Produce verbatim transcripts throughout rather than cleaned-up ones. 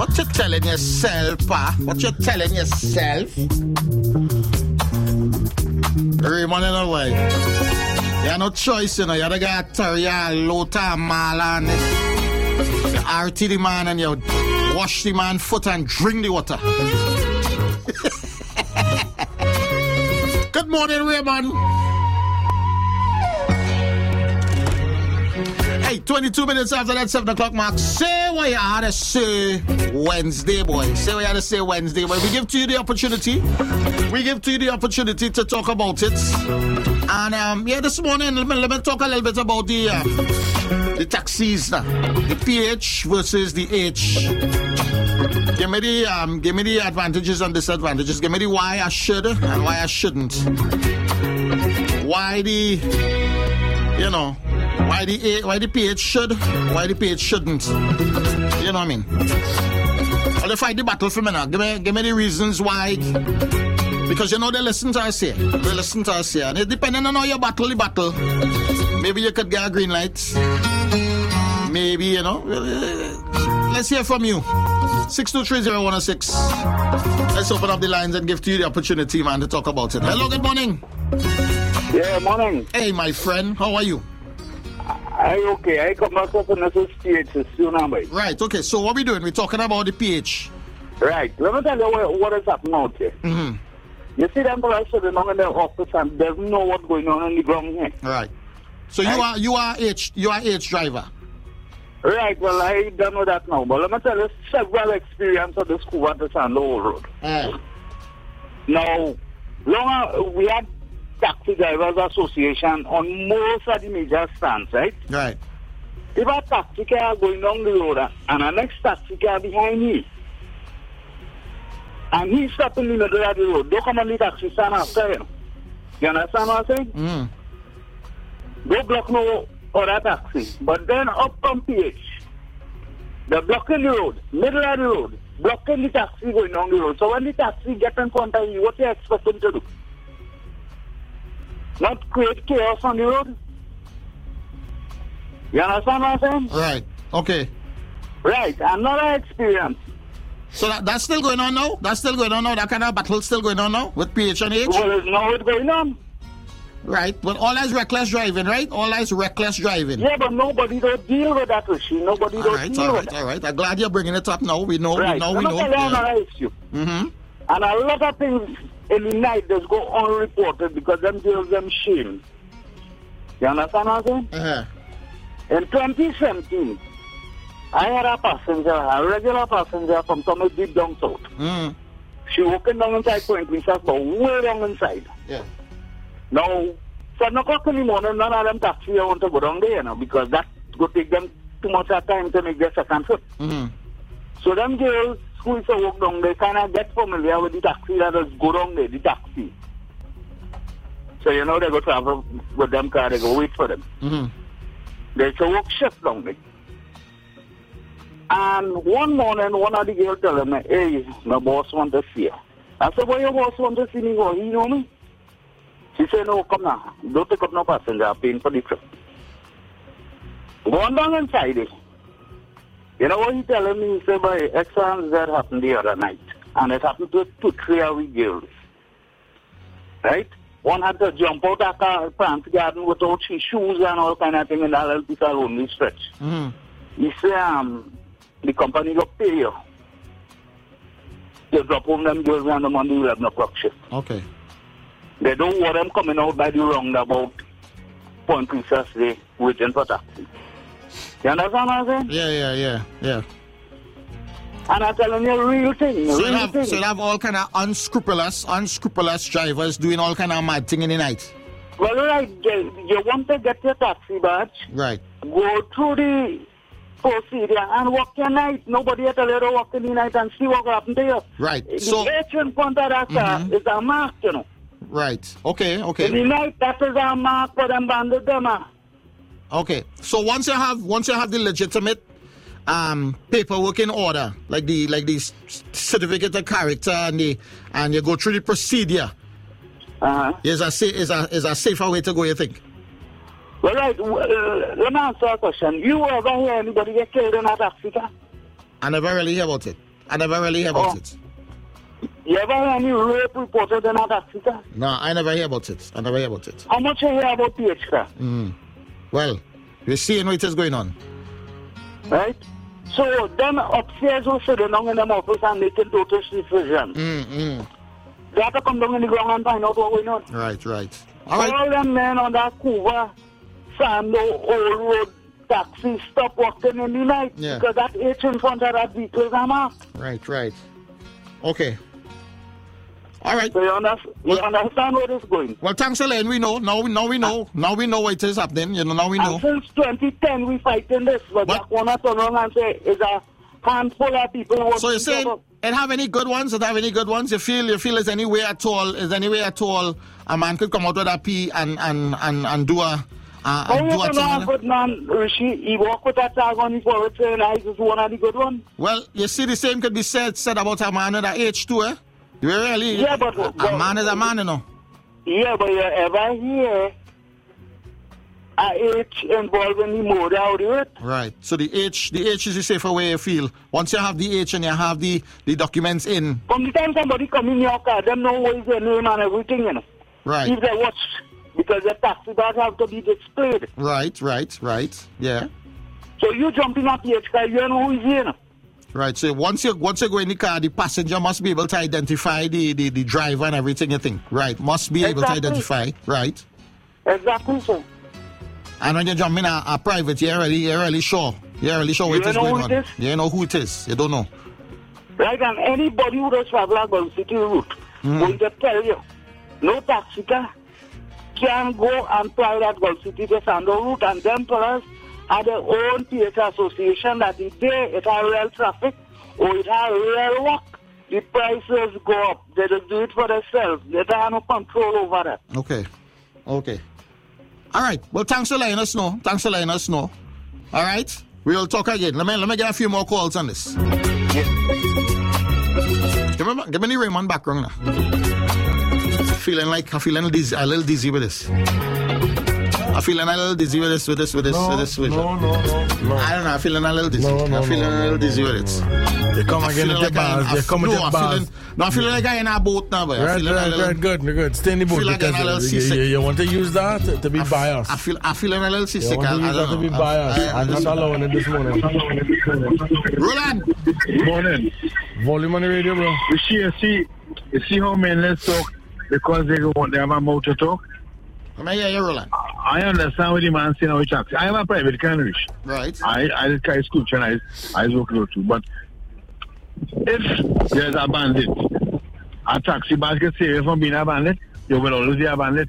What you telling yourself, pa? What you telling yourself? Raymond, in a way. You have no choice, you know. You have to get Teriyal, Lota, Marlon, the R T the man, and you wash the man foot and drink the water. Good morning, Raymond. Hey, twenty-two minutes after that seven o'clock mark. Say what you had to say Wednesday, boy. Say what you had to say Wednesday, boy. We give to you the opportunity. We give to you the opportunity to talk about it. And um, yeah, this morning, let me, let me talk a little bit about the uh, the taxis, uh, the P H versus the H. Give me the um, give me the advantages and disadvantages. Give me the why I should and why I shouldn't. Why the, you know, why the A, why the P H should, why the P H shouldn't. You know what I mean? Well, they fight the battle for me now. Give me, give me the reasons why. Because you know they listen to us here. They listen to us here. And it depending on how you battle the battle. Maybe you could get a green light. Maybe, you know. Let's hear from you. six two three zero one six. Let's open up the lines and give to you the opportunity, man, to talk about it. Hello, good morning. Yeah, morning. Hey, my friend. How are you? I okay. I got myself in this P H soon, right, okay. So what are we doing? We're talking about the P H. Right. Let me tell you what, what is happening out here. Mm-hmm. You see them guys sitting on in their office and they don't know what's going on in the ground here. Right. So right? you are you are H you are H driver. Right. Well, I don't know that now, but let me tell you several experience of the school at the Sanlo Road. Uh. Now, long we had Taxi Drivers Association on most of the major stands, right? Right. If a taxi car going down the road and a next taxi car behind me, and he's stopping in the middle of the road, don't come on the taxi stand after him. You understand what I'm saying? Mm. Don't block no other taxi. But then up from P H, they're blocking the road, middle of the road, blocking the taxi going down the road. So when the taxi gets in front of you, what do you expect them to do? Not create chaos on the road? You understand what I'm saying? Right. Okay. Right. Another experience. So that, that's still going on now? That's still going on now? That kind of battle still going on now with P H and H? Well, it's now it's going on. Right. But all that's reckless driving, right? All that's reckless driving. Yeah, but nobody don't deal with that issue. Nobody all don't right, deal all with right, that. all right. I'm glad you're bringing it up now. We know, right. we know, Let we know. Let me tell you yeah. another issue. Mm-hmm. And a lot of things in the night just go unreported because them give them shame. You understand what I'm saying? Uh-huh. In twenty seventeen, I had a passenger, a regular passenger from somewhere deep down south. Mm. She walking down inside Point Princess, but way down inside. Yeah. Now, seven o'clock in the morning, none of them taxis want to go down there, you know, because that would take them too much of time to make their second trip. Mm-hmm. So them girls who used to walk down there kind of get familiar with the taxi that just go down there, the taxi. So, you know, they go travel with them car, they go wait for them. Mm-hmm. They used to walk shift down there. And one morning, one of the girls telling me, hey, my boss want to see you. I said, why your boss want to see me? Go, he know me? She said, no, come now. Don't take up no passenger. I'm paying for the trip. Going down inside it. You know what he telling me? He said, boy, X and Z happened the other night. And it happened to two, three of we girls. Right? One had to jump out of a plant garden without his shoes and all kind of thing in that little piece of lonely stretch. Mm-hmm. He said, um, the company will pay you. You drop home them girls and them on the eleven o'clock shift. Okay. They don't want them coming out by the roundabout Point Princess Day waiting for taxi. You understand what I'm saying? Yeah, yeah, yeah, yeah. And I'm telling you a real thing. A So real you, have, thing. so you have all kind of unscrupulous, unscrupulous drivers doing all kind of mad thing in the night. Well, right, you, you want to get your taxi badge. Right. Go through the procedure and walk your night. Nobody will tell you to walk in the night and see what happened to you. Right. The So. H in front of that car Mm-hmm. is a mark, you know. Right. Okay. Okay. In the night, that is a mark for them bandit them. ah. Okay. So once you have once you have the legitimate um, paperwork in order, like the like the s- certificate of character, and the and you go through the procedure, Uh-huh. is a sa- is a is a safer way to go. You think? Well, right, uh, let me answer a question. You ever hear anybody get killed in a taxi car? I never really hear about it. I never really hear about Oh. it. You ever hear any rape reported in a taxi car? No, I never hear about it. I never hear about it. How much you hear about P H car? Mm. Well, we're seeing what is going on. Right? So then upstairs who sitting down in the office and making total decisions. Mm, mm. They have to come down in the ground and find out what's going on. Right, right. All right. All them men on that Cuba, Sando, Old Road, taxi stop walking in the night Yeah. because that H in front of that vehicle is marked. Right, right. Okay. All right. So you understand, you understand where it's going? Well, thanks, Elaine. We know. Now we now we know. Now we know what is happening. You know, now we know. And since twenty ten we fighting this, but What? that one turn around and say is a handful of people who want So you're to saying cover. it have any good ones? It have any good ones? You feel you feel is any way at all? Is any way at all a man could come out with a P and and and, and do a uh, How and you do a can thing? have like good man, Rishi? He walk with that tag on his forehead saying I just one of the good one. Well, you see, the same could be said said about a man at age too, eh? You really? Yeah, but- a, but- a man is a man, you know. Yeah, but you ever hear a H involved in the murder out of it? Right. So the H, the H is the safer way you feel. Once you have the H and you have the, the documents in. From the time somebody come in your car, them know what is their name and everything, you know. Right. If they watch, because the taxi bars have to be displayed. Right, right, right. Yeah. So you jump in a P H car, you know who is here, you know. Right. So once you once you go in the car, the passenger must be able to identify the, the, the driver and everything you think. Right. Must be able to Exactly. identify. Right. Exactly so. And when you jump in a, a private, you're really you're really sure. You're really sure what You is know going who on. it is? You know who it is. You don't know. Right, and anybody who does travel a Gulf City route going to tell you, no taxi car can go and fly that Gulf City to Sando route, and them fellas have their own P H association that if they, it has real traffic or it has real work, the prices go up. They just do it for themselves. They don't have no control over that. Okay. Okay. All right. Well, thanks for letting us know. Thanks for letting us know. All right. We'll talk again. Let me let me get a few more calls on this. Give me, give me the Raymond background now. Feeling like I'm feeling dizzy, a little dizzy with this. I'm feeling a little dizzy with this, with this, with this, No, with this. With no, no, no, no. I don't know. I'm feeling a little dizzy. No, no, I'm feeling no, a little no, dizzy no, with it. They come I'm again feeling with the like I'm- bars. They come with no, the I'm bars. feeling, no, I'm feeling like I'm in a boat now, boy. I'm Right, feeling a right, little, right, good, good. Stay in the boat feel like because I'm a little you, seasick. you, you want to use that to, to be I f- biased. I feel, I'm feeling a little You seasick. want I, to I use that don't to be know. biased. I, I, I'm just allowing it this morning. Roland. Morning. Volume on the radio, bro. You see, you see, you see how men let's talk because they want they have a mouth to talk. Let me hear you, Roland. I understand what the man saying. How he talks. I am a private candidate. Right. I I carry scripture and I I work close to. But if there's a bandit, a taxi bus can save you from being a bandit. You will always be a bandit.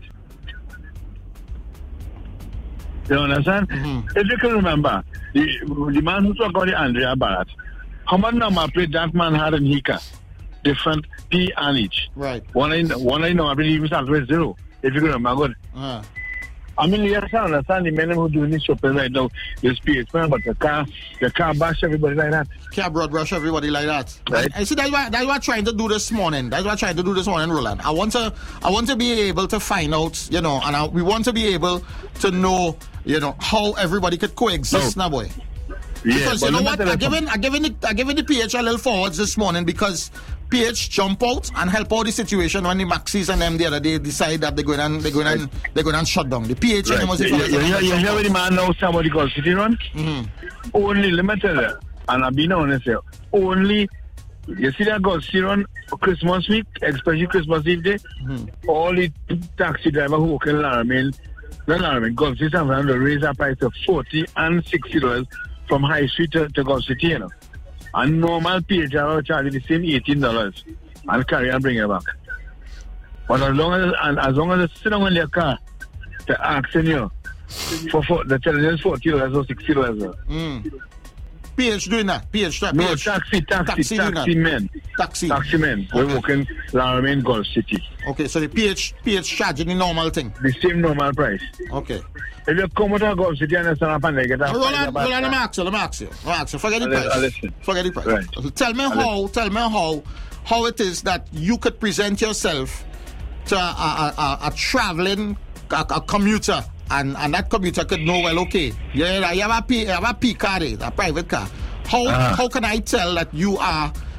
You understand? Mm-hmm. If you can remember, the, the man who talked about the Andrea Barrett, how much number plate that man had in Hika? Different P and H. Right. One I one I know, I believe even starts with zero. If you can remember, good. Uh, I mean, yes, I understand the men who doing this shopping right now, this P H man, but the car, the car bash everybody like that. can't broad brush everybody like that. Right. I, I see that's what that's what I'm trying to do this morning. That's what I'm trying to do this morning, Roland. I want to I want to be able to find out, you know, and I, we want to be able to know, you know, how everybody could coexist No. now, boy. Yeah, Because but you know let me what, tell I you given I given it I given the P H a little forwards this morning because P H jump out and help out the situation when the Maxis and them the other day decide that they're going and they're going and they're going and shut down the P H. Right. And You, you, you, you hear what the man now somebody called City Run? Mm-hmm. Only, let me tell you, and I've been honest here, only, you see that Gulf City Run Christmas week, especially Christmas Eve day, Mm-hmm. all the taxi driver who work in Laramie, not Laramie, Gulf City, San Fernando, raise their price to forty and sixty dollars from High Street to, to Gulf City, you know. And normal P H R will charge you the same eighteen dollars and carry and bring it back. But as long as and as long as they sit down in their car, they're asking you for, for the telling us forty dollars or sixty dollars. Mm. P H doing that. P H, No, P H. taxi, taxi, Taxi doing taxi that. men. Taxi. Taxi men. We're Okay. working Laramie Gulf City. Okay, so the P H P H charging the normal thing. The same normal price. Okay. If you come out of Gulf City and stand up and they get a Roland, five Roland, let me back, ask you, let me ask you, let me ask you. Forget the I'll li- price. I'll listen. Forget the price. Right. Tell me I'll how, tell me how, how it is that you could present yourself to a, a, a, a traveling a, a commuter, and, and that commuter could know, well, okay, yeah, you have a P, you have a P car, there, a private car. How Uh-huh. how can I tell that you are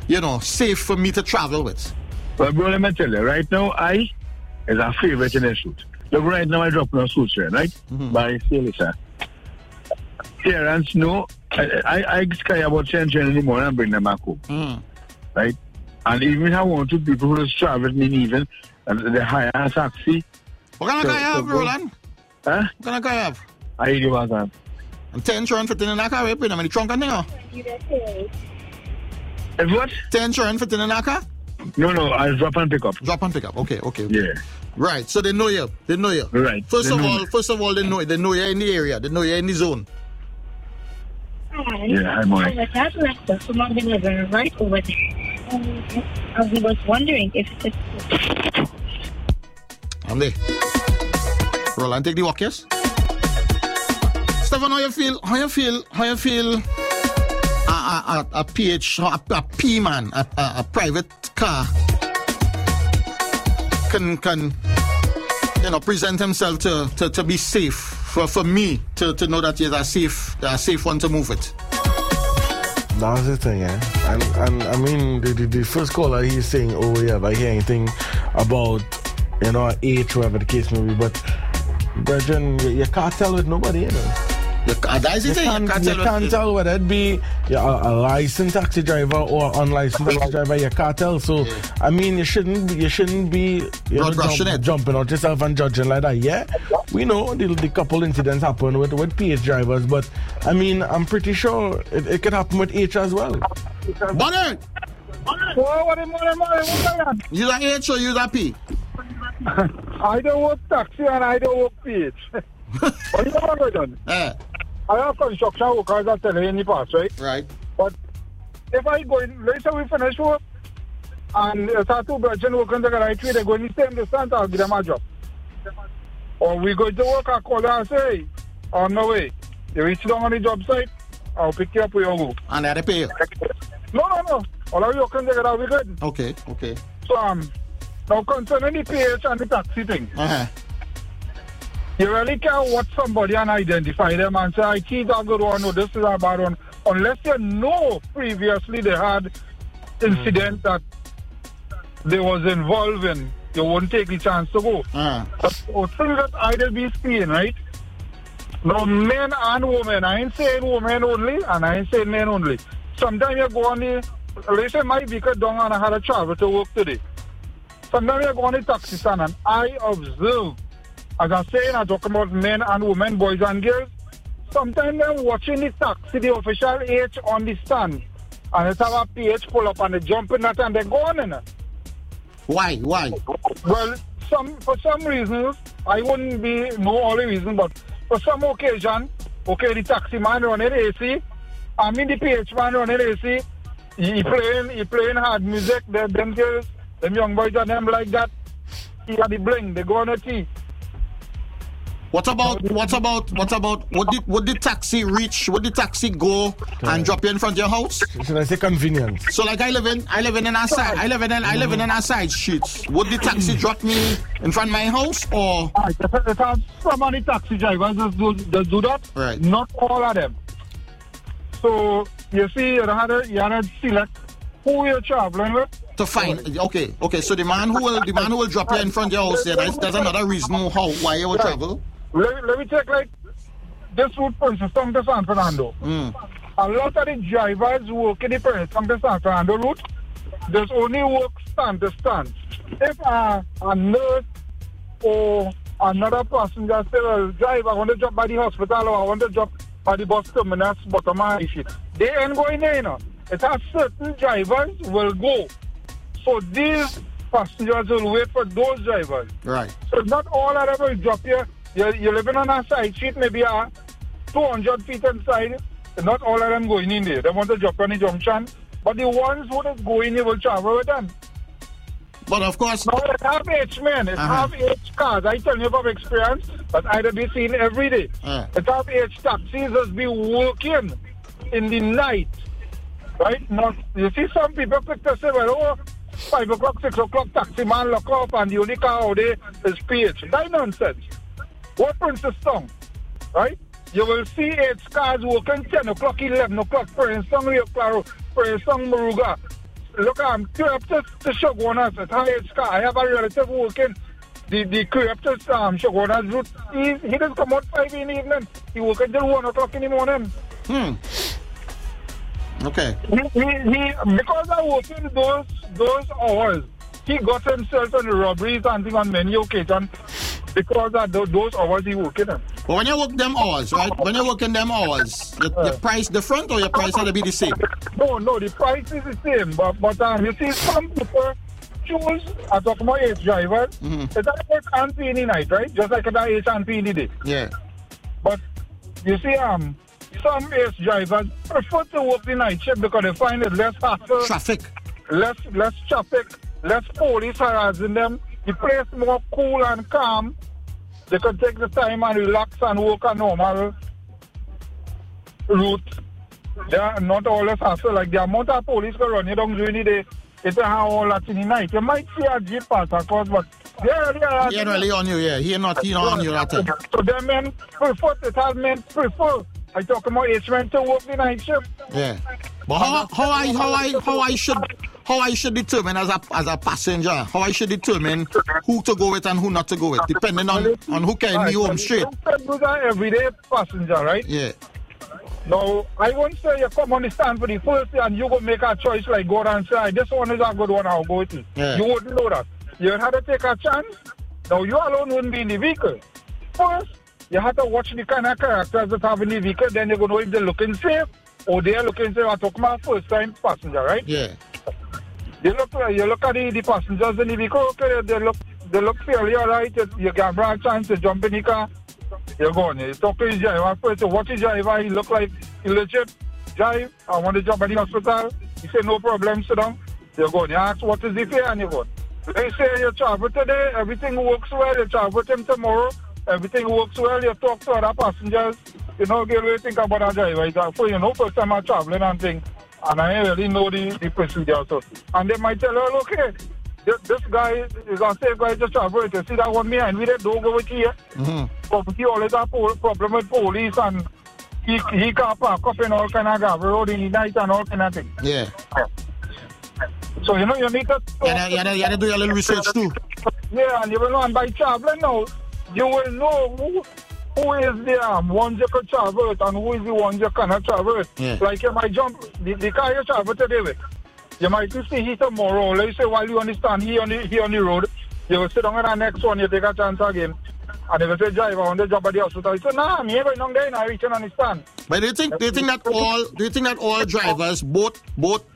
you know, safe for me to travel with? Well, bro, let me tell you, right now, I is a favorite in the shoot. Look, right now, I drop no suit here, right? Mm-hmm. By Celisa. Parents know, I, I, I sky about ten anymore and bring them back home. Mm. Right? And even if I want to, people who travel with me even, and they hire a taxi. What kind of so, car you have, so Roland? Huh? What kind of car you have? I hear you, man. And ten insurance fitting in that car, you put them in the trunk and thing, If what? ten insurance fitting in that car? No, no, I'll drop and pick up. Drop and pick up, okay, okay. okay. Yeah. Right, so they know you. They know you. Right. First they of know all, me. first of all, they know you. They know you in the area. They know you in the zone. Hi. Yeah, hi, Mike. I was at Leicester, so I'm going to right over there. Um, I was wondering if it's... I'm there. Roland, take the walk, yes? Stefan, how you feel? How you feel? How you feel? A, a, a, a P H, a, a P man, a, a, a private car can can you know present himself to, to, to be safe for, for me to, to know that he's a safe a safe one to move it. That's the thing, eh? And and I mean the, the, the first caller he's saying, oh yeah, I hear anything about you know age, whatever the case may be, but brethren, you, you can't tell with nobody, you know. You, uh, that is You the thing. can't, You can't you tell, can't tell whether it be yeah, a, a licensed taxi driver or unlicensed taxi driver. You can't tell. So Yeah. I mean, you shouldn't be, you shouldn't be you know, Broad brushing jump, it. jumping out yourself and judging like that. Yeah, we know the, the couple incidents happen with with P H drivers, but I mean, I'm pretty sure it, it could happen with H as well. Bonner, Oh, what am I, what am you that H or you that P? I? I don't work taxi and I don't work P H. What you know what I done? Eh, I have construction workers that tell you in the past, right? right. But if I go in, let's say we finish work and uh, start two brethren working together, right way, they go in the same distance, I'll give them a job. Or we go to work, I call her and say, on the way, you reach down on the job site, I'll pick you up where you go. And they pay you. No, no, no. All of you working together, we good. Okay, okay. So, um, now concerning the P H and the taxi thing, Uh-huh. you really can't watch somebody and identify them and say, I think a good one or this is a bad one, unless you know previously they had incident that they was involved in. You won't take the chance to go. Uh-huh. But the thing that I did be seeing, right? Now, men and women, I ain't saying women only, and I ain't saying men only. Sometimes you go on the, let's say my vehicle down and I had to travel to work today. Sometimes you go on the taxi stand and I observe, as I'm saying, I talk about men and women, boys and girls. Sometimes they're watching the taxi, the official H on the stand, and it's have a P H pull up and they jump in that and they go on in it. Why? Why? Well, some for some reasons, I wouldn't be know all the reasons, but for some occasion, okay, the taxi man running A C, I mean the P H man running A C, he, he playing he playing hard music, them, them girls, them young boys and them like that, he got the bling, they go on a tea. What about what about what about would the would the taxi reach? Would the taxi go and drop you in front of your house? Should I say convenience? So like I live in I live in an side I live in an, I live in an side streets. Would the taxi drop me in front of my house or? Right, it has some of the taxi drivers that do, that do that. Right. Not all of them. So you see, you had to you had to select who you're traveling with. To find okay okay so the man who will the man who will drop you in front of your house, yeah, that's, that's another reason how why you will Right. travel. Let, let me take like this route Princeton to San Fernando. Mm. A lot of the drivers who work in the Princeton to San Fernando route, there's only work stand to stand. If a, a nurse or another passenger say, well, drive, I want to drop by the hospital or I want to drop by the bus terminus, bottom of the shit. They ain't going there, you know. It has certain drivers will go. So these passengers will wait for those drivers. Right. So not all of them will drop you. You're, you're living on a side street, maybe a two hundred feet inside. Not all of them going in there. They want to drop on the junction. But the ones who don't go in, you will travel with them. But of course, Now, it's half H, man. It's Uh-huh. half H cars. I tell you from experience, but I'd be seen every day. Uh. It's half H taxis just be working in the night. Right? Now, you see some people quick to say, well, oh, five o'clock, six o'clock, taxi man lock up and the only car out there is P H. That's nonsense. What Princess Song? Right? You will see eight cars working ten o'clock, eleven o'clock, Princess Song, Rio Claro, Princess Song, Moruga. look, I'm up to, to Shogunas at high sky. I have a relative working the the up to um, Shogunas route. He, he doesn't come out five in the evening. He work until one o'clock in the morning. Hmm. Okay. He, he, he, because I work in those, those hours, he got himself in robberies and things on many occasions because of the, those hours he working in. But when you work them hours, right? When you work in them hours, the, Uh. the price different or your price had to be the same? No, no, the price is the same, but, but um, you see, some people choose, I talk about H driver, Mhm. it's like H and P in the night, right? Just like that H and P in the day. Yeah. But you see, um, some H drivers prefer to work the night shift because they find it less hassle, Traffic. less less traffic, less police harassing them. The place more cool and calm. They can take the time and relax and work a normal route. They are not always hassle. Like the amount of police go run you down during the day, it's a all that in the night. You might see a jeep pass across, but yeah, yeah. He ain't really on you, yeah. He not, he not on you that time. So the men prefer, it has men prefer. I talk about H men to work the night shift. Yeah. But how, how I how I how I should how I should determine as a as a passenger, how I should determine who to go with and who not to go with, depending on, on who can me home straight. You are an everyday passenger, right? Yeah. Now, I won't say you come on the stand for the first day and you go make a choice like go and say, this one is a good one, I'll go with it. Yeah. You wouldn't know that. You had to take a chance. Now, you alone wouldn't be in the vehicle. First, you have to watch the kind of characters that have in the vehicle, then you're going to know if they're looking safe or they're looking safe. I talk about first time passenger, right? Yeah. You look, you look at the, the passengers in the vehicle, okay, they look, they look fairly all right. You, you give them a chance to jump in the car. You're going. You talk to his driver first. You watch his driver. He look like he legit drive. I want to jump at the hospital. He say no problem. Sit down. You're going. You ask what is the fare and you're going. They say you travel today. Everything works well. You travel with him tomorrow. Everything works well. You talk to other passengers. You know, you really think about that driver. It's like, you know, first time I'm traveling and thing, and I really know the, the procedure. So, and they might tell her, okay, this, this guy is a safe guy to travel with. You see that one behind me, they don't go with you. Mm-hmm. But he always have a problem with police and he he can't park up in all kind of gravel road in the night and all kind of thing. Yeah. So, you know, you need to... You gotta, you gotta, you gotta do your little research too. Yeah, and you will know, and by traveling now, you will know who, who is the um, ones you can travel with and who is the ones you cannot travel with. Yeah. Like you might jump, the, the car you travel today with, you might see he tomorrow. Let's say while you understand he on the, he on the road, you will sit down on the next one, you take a chance again. And if you say driver on the job at the hospital, you say, nah, me ain't going down there, I reach and understand. But do you think do you think that all do you think that all drivers, both both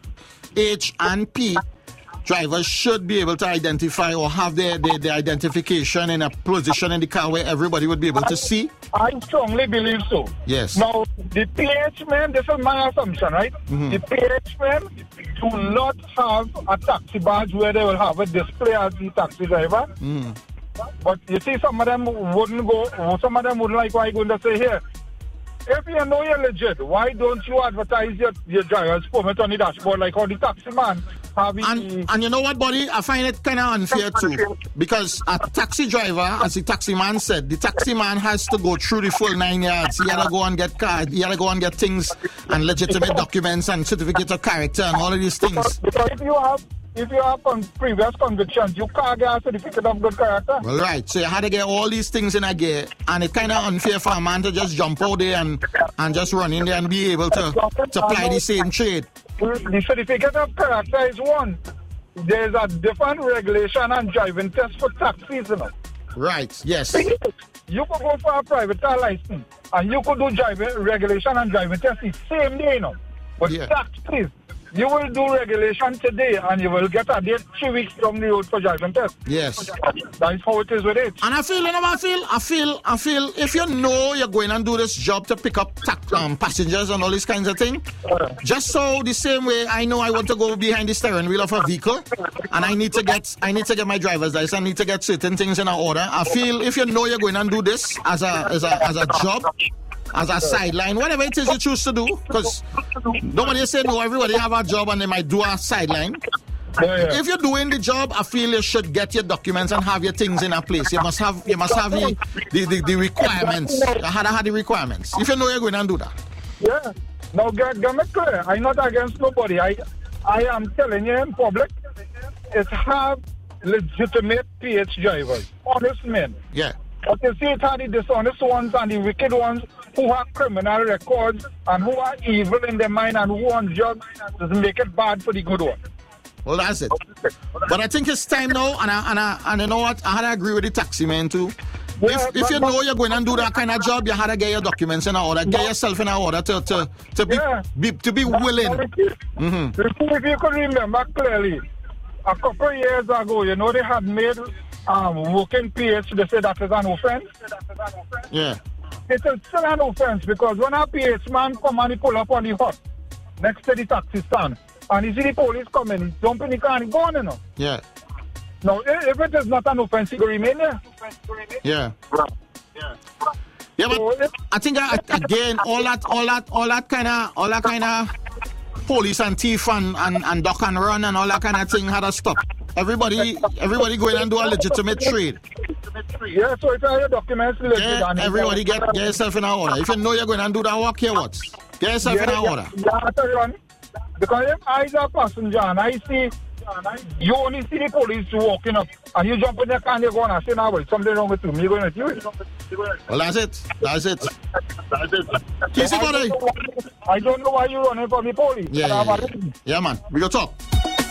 H and P drivers, should be able to identify or have their, their, their identification in a position in the car where everybody would be able to see? I strongly believe so. Yes. Now, the P H men, this is my assumption, right? Mhm. The P H men do not have a taxi badge where they will have a display as the taxi driver. Mm. But you see, some of them wouldn't go, some of them wouldn't like why going to say here. If you know you're legit, why don't you advertise your, your driver's permit on the dashboard like how the taxi man have it? And, and you know what, buddy? I find it kind of unfair too. Because a taxi driver, as the taxi man said, the taxi man has to go through the full nine yards. He had to go and get card, he had to go and get things and legitimate documents and certificate of character and all of these things. Because if you have if you have con- previous convictions, you can't get a certificate of good character. Well, right. So you had to get all these things in a gear, and it's kind of unfair for a man to just jump out there and, and just run in there and be able to, to apply the same trade. The certificate of character is one. There's a different regulation and driving test for taxis, you know. Right, yes. You could go for a private car license and you could do driving regulation and driving test the same day, you know. But Yeah. taxis, you will do regulation today and you will get a date three weeks down the road for driving test. Yes. That's how it is with it. And I feel, you know what I feel? I feel, I feel, if you know you're going and do this job to pick up tax, um, passengers and all these kinds of things, just so the same way I know I want to go behind the steering wheel of a vehicle, and I need to get, I need to get my driver's license, I need to get certain things in order. I feel if you know you're going and do this as a, as a, as a job, as a sideline, whatever it is you choose to do, because nobody say no, everybody have a job and they might do a sideline. Yeah, yeah. If you're doing the job, I feel you should get your documents and have your things in a place. You must have you must have the the, the, the requirements. You had to have the requirements. If you know you're going to do that. Yeah. Now, get, get me clear. I'm not against nobody. I I am telling you in public, it's have legitimate P H drivers, honest men. Yeah. But you see, it are the dishonest ones and the wicked ones who have criminal records and who are evil in their mind and who want jobs doesn't make it bad for the good ones. Well, that's it. But I think it's time now, and I, and I, and you know what? I had to agree with the taxi man too. Yeah, if if but, you know you're going and do that kind of job, you had to get your documents in order, get yourself in order to to, to be, yeah. be to be willing. Mm-hmm. If you could remember clearly, a couple of years ago, you know, they had made um, working P H, they said that is an offense. Yeah. It is still an offense because when a P H man come and he pull up on the hut next to the taxi stand and he see the police coming, he jump in the car and he gone, you know. Yeah. Now, if it is not an offense, he will remain there. Yeah. Yeah. Yeah, but I think I, again, all that, all that, all that kind of, all that kind of police and thief and, and, and duck and run and all that kind of thing had to stop. Everybody, everybody going and do a legitimate trade. Yeah, so if your documents legit, yeah, everybody get, get yourself in order. If you know you're going to do that work here, what? Get yourself yeah, in order. You have to run. Because if I is a passenger and I see, you only see the police walking up and you jump in the car and you go and say, no, wait, something wrong with you. You're going to do it. Well, that's it. That's it. That's it. Kisi, I, don't know why, I don't know why you're running from the police. Yeah, yeah, yeah. yeah, man. We go talk.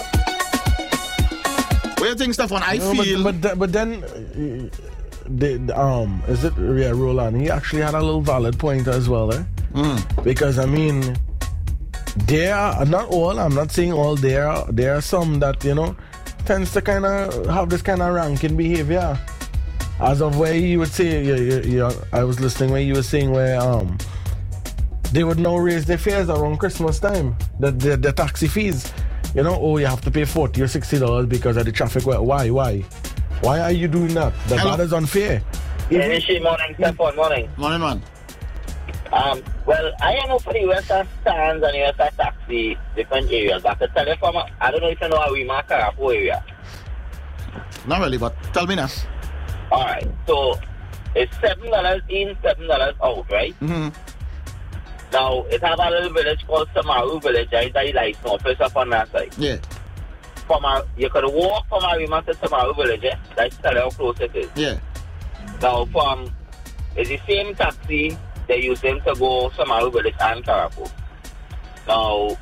What do you think, Stefan? I no, feel... But, but, but then... Uh, the, um, is it... Yeah, Roland. He actually had a little valid point as well, eh? Mm. Because, I mean... There are... Not all. I'm not saying all. There are, there are some that, you know... Tends to kind of have this kind of ranking behavior. As of where you would say... You, you, you, I was listening where you were saying where... um, they would now raise their fares around Christmas time. The, the, the taxi fees. You know, oh, you have to pay forty or sixty dollars because of the traffic. Why? Why? Why are you doing that? That, that is unfair. Yeah, Nishi, morning, Stefan, morning. Morning, man. Um, well, I am know for the U S S stands and U S S taxi, different areas. But to tell you from, I don't know if you know how we mark Carrefour area. Not really, but tell me now. Alright, so it's seven dollars in, seven dollars out, right? Mm-hmm. Now, it has a little village called Samaru Village, right? That is license office up on that side. Yeah. From a, you could walk from Arima to Samaru Village, eh? That's tell you how close it is. Yeah. Now, from, it's the same taxi they use them to go Samaru Village and Carrefour. Now,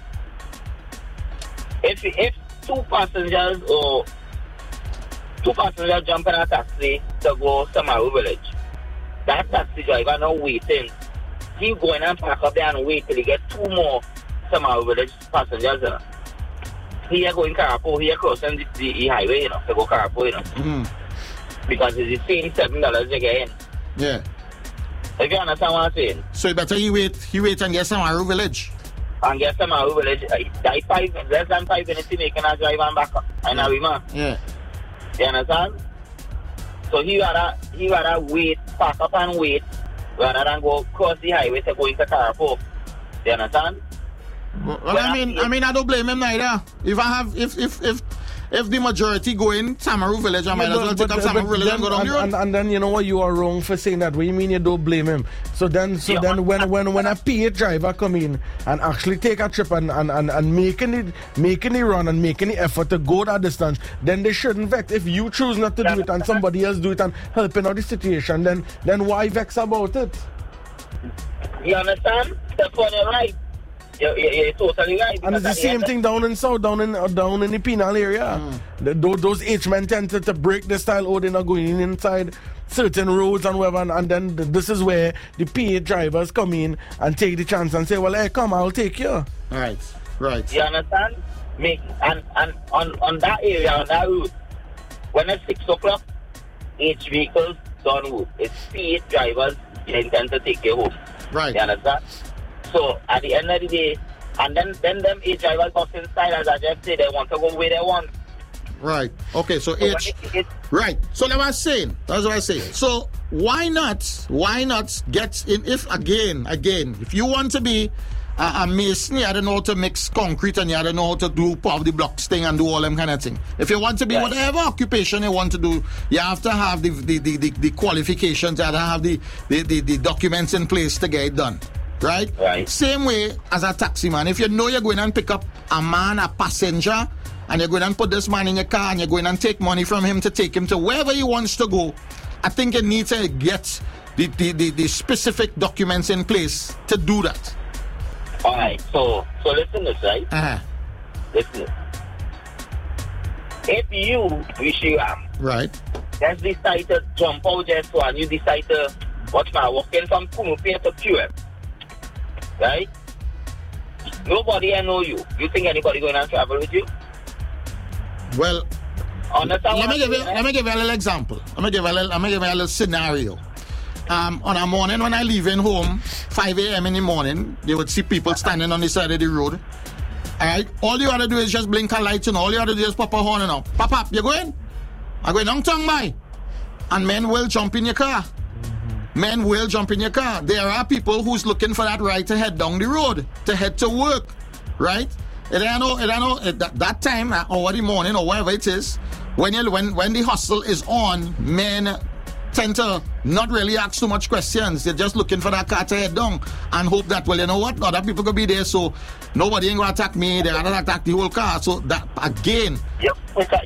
if if two passengers or two passengers jump in a taxi to go Samaru Village, that taxi driver now waiting. He going and park up there and wait till he get two more Samaru Village passengers. You know. He are going Carrefour, he are crossing the, the highway, you know, to go Carrefour, you know. Mm-hmm. Because it's the same seven dollars you get in. Yeah. If you understand what I'm saying. So you better he wait, he wait and get Samaru Village. And get Samaru Village, uh, five, less than five minutes to make a drive and back up. And now we man. Yeah. You understand? So he rather, he rather wait, park up and wait, rather than go cross the highway to go into Carrefour. You understand? Well, well I mean, I mean, I don't blame him neither. If I have, if if if if the majority go in Samaru Village, I might yeah, as well but, take up but, Samaru but Village then, and go down and, the road. and, and then you know what, you are wrong for saying that. What do you mean you don't blame him? So then, so yeah, then when when when a P H driver come in and actually take a trip and and, and, and making it making it run and making the effort to go that distance, then they shouldn't vex. If you choose not to do it and somebody else do it and helping out the situation, then then why vex about it? You understand? That's what you're right. You're, you're, you're totally right. And it's the same thing down in South, down in uh, down in the penal area. Mm. The, those, those H-men tend to, to break the style out, they're not going inside certain roads and whatever. And, and then th- this is where the P eight drivers come in and take the chance and say, well, hey, come, I'll take you. Right, right. You understand? Me, and and on, on that area, on that route, when it's six o'clock, H vehicles don't move. It's P eight drivers you intend to take you home. Right. You understand? So at the end of the day, and then then them H drivers off inside, as I just said, they want to go where they want. Right. Okay. So, so H. It, it, right. So that's what I was saying. That's what I was saying. So why not? Why not get in? If again, again, if you want to be a, a mason, you don't know how to mix concrete and you don't know how to do part of the blocks thing and do all them kind of thing. If you want to be right. whatever occupation you want to do, you have to have the the, the, the, the qualifications. You have to have the, the, the, the documents in place to get it done. Right? Right. Same way as a taxi man. If you know you're going and pick up a man, a passenger, and you're going and put this man in your car and you're going and take money from him to take him to wherever he wants to go, I think you need to get the, the, the, the specific documents in place to do that. All right. So, so listen this, right? Uh-huh. Listen. If you, Vishiram, Right. just decide to jump out just one, you decide to, watch my walking from Kumupia to Q M, right? Nobody I know you. You think anybody going to travel with you? Well, Understand let what me I'm give you saying, let me give you a little example. Let me give you a little, let me give you a little scenario. Um, on a morning when I leaving home, five a.m. in the morning, you would see people standing on the side of the road. All right, all you have to do is just blink a light, and all you have to do is pop a horn and now. Pop up, you going? I go down tongue by, and men will jump in your car. Mm-hmm. Men will jump in your car. There are people who's looking for that ride to head down the road, to head to work, right? It ain't no, it ain't no, it, that, that time uh, or the morning or whatever it is, when you when when the hustle is on, men tend to not really ask too much questions. They're just looking for that car to head down and hope that, well, you know what, other people could be there, so nobody ain't gonna attack me. They're gonna attack the whole car. So that again. Yep.